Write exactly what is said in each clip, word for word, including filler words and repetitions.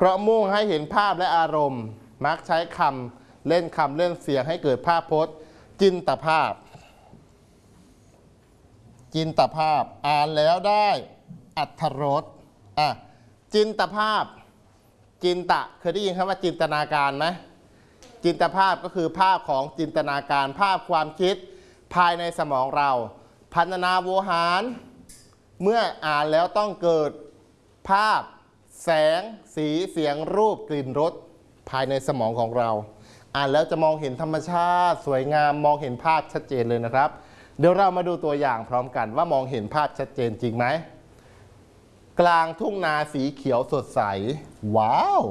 เพราะมุ่งให้เห็นภาพและอารมณ์มักใช้คำเล่นคำเล่นเสียงให้เกิดภาพพจน์จินตภาพจินตภาพอ่านแล้วได้อรรถรสอ่ะจินตภาพจินตะเคยได้ยินคำว่าจินตนาการไหมจินตภาพก็คือภาพของจินตนาการภาพความคิดภายในสมองเราพรรณนาโวหารเมื่ออ่านแล้วต้องเกิดภาพแสงสีเสียงรูปกลิ่นรสภายในสมองของเราอ่านแล้วจะมองเห็นธรรมชาติสวยงามมองเห็นภาพชัดเจนเลยนะครับเดี๋ยวเรามาดูตัวอย่างพร้อมกันว่ามองเห็นภาพชัดเจนจริงไหมกลางทุ่งนาสีเขียวสดใสว้าว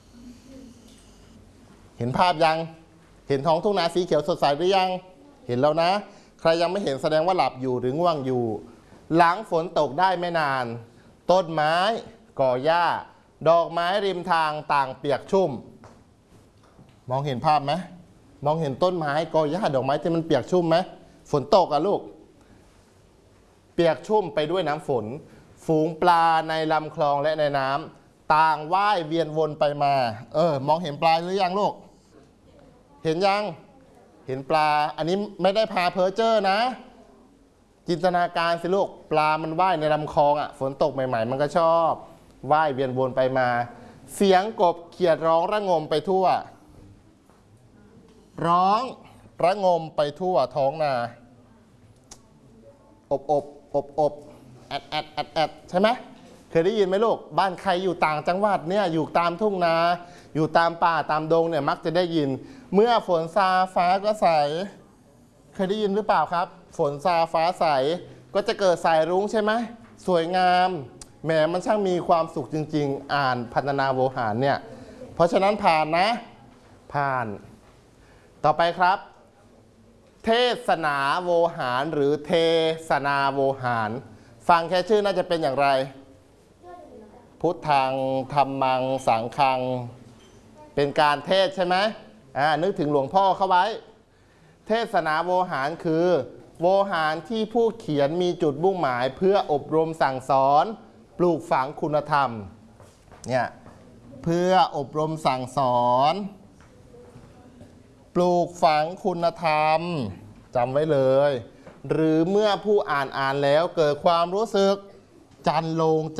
เห็นภาพยังเห็นท้องทุ่งนาสีเขียวสดใสหรือยังเห็นแล้วนะใครยังไม่เห็นแสดงว่าหลับอยู่หรือง่วงอยู่หลังฝนตกได้ไม่นานต้นไม้ก่อหญ้าดอกไม้ริมทางต่างเปียกชุ่มมองเห็นภาพไหมมองเห็นต้นไม้ก่อหญ้าดอกไม้ที่มันเปียกชุ่มไหมฝนตกอะลูกเปียกชุ่มไปด้วยน้ำฝนฝูงปลาในลำคลองและในน้ำต่างว่ายเวียนวนไปมาเออมองเห็นปลาหรือยังลูกเห็นยังเห็นปลาอันนี้ไม่ได้พาเพ้อเจ้อนะจินตนาการสิลูกปลามันว่ายในลำคลองอ่ะฝนตกใหม่ๆมันก็ชอบว่ายเวียนวนไปมาเสียงกบเขียดร้องระงมไปทั่วร้องระงมไปทั่วท้องนาอบอบอบอบแอดแอดแอดแอดใช่ไหมเคยได้ยินไหมลูกบ้านใครอยู่ต่างจังหวัดเนี่ยอยู่ตามทุ่งนาอยู่ตามป่าตามดงเนี่ยมักจะได้ยินเมื่อฝนซาฟ้าก็ใสเคยได้ยินหรือเปล่าครับฝนซาฟ้าใสก็จะเกิดสายรุ้งใช่ไหมสวยงามแหมมันช่างมีความสุขจริงๆอ่านพรรณนาโวหารเนี่ยเพราะฉะนั้นผ่านนะผ่านต่อไปครับเทศนาโวหารหรือเทศนาโวหารฟังแค่ชื่อน่าจะเป็นอย่างไรพุทธังธัมมังสังฆังเป็นการเทศใช่ไหมอ่านึกถึงหลวงพ่อเข้าไว้เทศนาโวหารคือโวหารที่ผู้เขียนมีจุดมุ่งหมายเพื่ออบรมสั่งสอนปลูกฝังคุณธรรมเนี่ยเพื่ออบรมสั่งสอนปลูกฝังคุณธรรมจำไว้เลยหรือเมื่อผู้อ่านอ่านแล้วเกิดความรู้สึกจันโลงใจ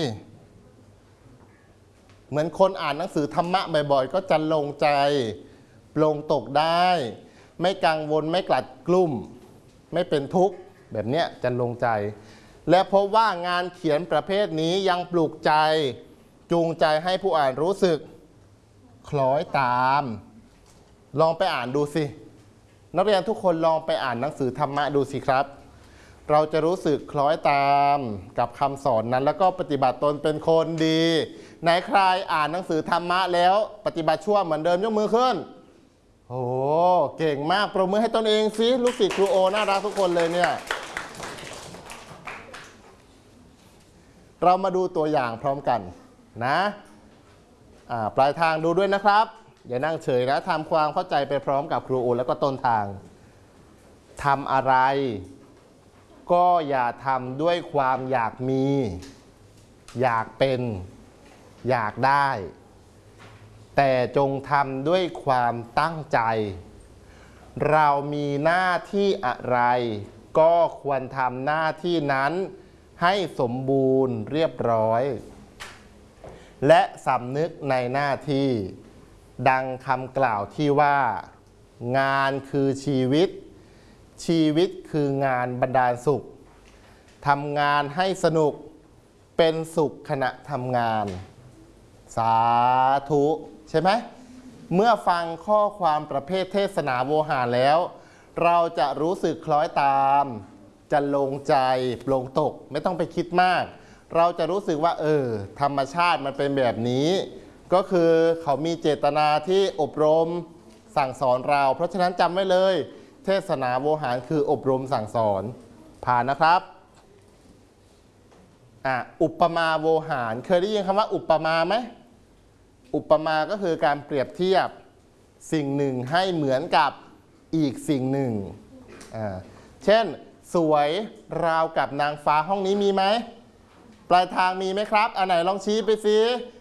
เหมือนคนอ่านหนังสือธรรมะบ่อยๆก็จันโลงใจปลงตกได้ไม่กังวลไม่กลัดกลุ้มไม่เป็นทุกข์แบบนี้จันโลงใจและพบว่างานเขียนประเภทนี้ยังปลูกใจจูงใจให้ผู้อ่านรู้สึกคล้อยตามลองไปอ่านดูสินักเรียนทุกคนลองไปอ่านหนังสือธรรมะดูสิครับเราจะรู้สึกคล้อยตามกับคำสอนนั้นแล้วก็ปฏิบัติตนเป็นคนดีไหนใครอ่านหนังสือธรรมะแล้วปฏิบัติชั่วเหมือนเดิมยกมือขึ้นโอ้เก่งมากปรบมือให้ตนเองสิลูกศิษย์ครูโอน่ารักทุกคนเลยเนี่ยเรามาดูตัวอย่างพร้อมกันนะปลายทางดูด้วยนะครับอย่านั่งเฉยนะทำความเข้าใจไปพร้อมกับครูโอแล้วก็ต้นทางทำอะไรก็อย่าทำด้วยความอยากมีอยากเป็นอยากได้แต่จงทำด้วยความตั้งใจเรามีหน้าที่อะไรก็ควรทำหน้าที่นั้นให้สมบูรณ์เรียบร้อยและสำนึกในหน้าที่ดังคำกล่าวที่ว่างานคือชีวิตชีวิตคืองานบรรดาลสุขทำงานให้สนุกเป็นสุขขณะทำงานสาธุใช่ไหมเมื่อฟังข้อความประเภทเทศนาโวหารแล้วเราจะรู้สึกคล้อยตามจะลงใจปลงตกไม่ต้องไปคิดมากเราจะรู้สึกว่าเออธรรมชาติมันเป็นแบบนี้ก็คือเขามีเจตนาที่อบรมสั่งสอนเราเพราะฉะนั้นจำไว้เลยเทศนาโวหารคืออบรมสั่งสอนผ่านนะครับอ่ะอุปมาโวหารเคยได้ยินคำว่าอุปมาไหมอุปมาก็คือการเปรียบเทียบสิ่งหนึ่งให้เหมือนกับอีกสิ่งหนึ่งอ่าเช่นสวยราวกับนางฟ้าห้องนี้มีไหมปลายทางมีไหมครับอันไหนลองชี้ไปสิ